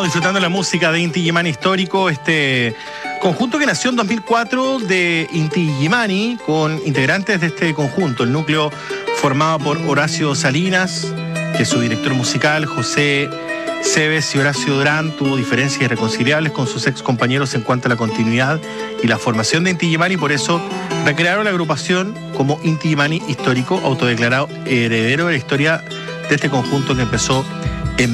disfrutando la música de Inti Illimani Histórico, este conjunto que nació en 2004 de Inti Illimani, con integrantes de este conjunto, el núcleo formado por Horacio Salinas, que es su director musical, José Cebes y Horacio Durán. Tuvo diferencias irreconciliables con sus ex compañeros en cuanto a la continuidad y la formación de Inti Illimani, por eso recrearon la agrupación como Inti Illimani Histórico, autodeclarado heredero de la historia de este conjunto que empezó en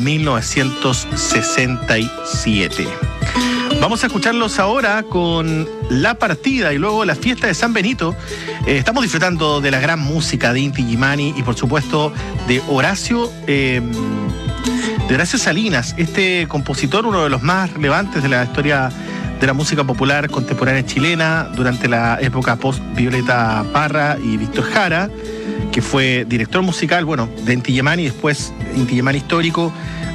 1967. Vamos a escucharlos ahora con La Partida y luego La Fiesta de San Benito. Estamos disfrutando de la gran música de Inti Illimani y por supuesto de Horacio Salinas, este compositor, uno de los más relevantes de la historia de la música popular contemporánea chilena durante la época post-Violeta Parra y Víctor Jara, que fue director musical, de Inti Illimani, después Inti Illimani Histórico,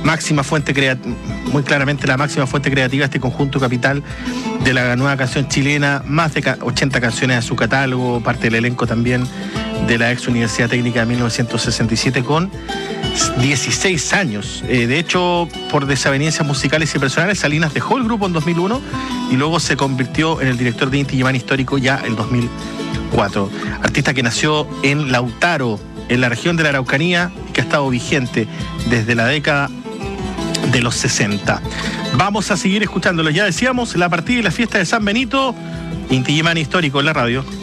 muy claramente la máxima fuente creativa de este conjunto capital de la nueva canción chilena, más de 80 canciones a su catálogo, parte del elenco también de la ex Universidad Técnica de 1967 con 16 años. De hecho, por desavenencias musicales y personales, Salinas dejó el grupo en 2001 y luego se convirtió en el director de Inti Illimani Histórico ya en 2004. Artista que nació en Lautaro, en la región de la Araucanía, y que ha estado vigente desde la década de los 60. Vamos a seguir escuchándolo. Ya decíamos, La Partida y La Fiesta de San Benito, Inti Illimani Histórico en la radio.